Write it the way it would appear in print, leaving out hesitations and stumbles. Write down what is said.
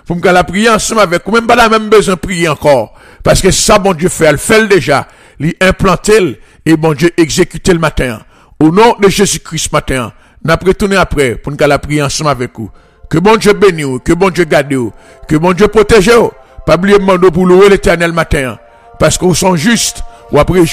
pour me la prier ensemble avec vous, même pas la même besoin de prier encore. Parce que ça, bon Dieu fait, elle fait le déjà, il implanté et bon Dieu exécuté le matin. Au nom de Jésus-Christ matin, n'a retourné après pour nous la prier ensemble avec vous. Que bon Dieu bénisse vous, que bon Dieu garde vous, que bon Dieu protège vous. Pas oublier de demander pour louer l'Éternel matin. Parce que vous sont justes, ou après